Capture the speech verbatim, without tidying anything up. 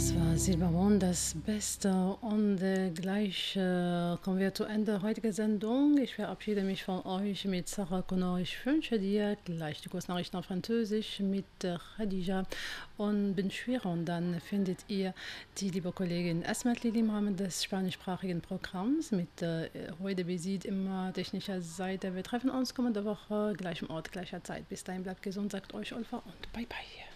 Das war Silbermond, das Beste. Und äh, gleich äh, kommen wir zu Ende der heutigen Sendung. Ich verabschiede mich von euch mit Sarah Connor. Ich wünsche dir gleich die Kursnachrichten auf Französisch mit äh, Khadija und bin schwerer. Und dann findet ihr die liebe Kollegin Esmet Lili im Rahmen des spanischsprachigen Programms mit äh, heute Besit immer technischer Seite. Wir treffen uns kommende Woche gleich im Ort, gleicher Zeit. Bis dahin bleibt gesund, sagt euch Olfa und bye bye.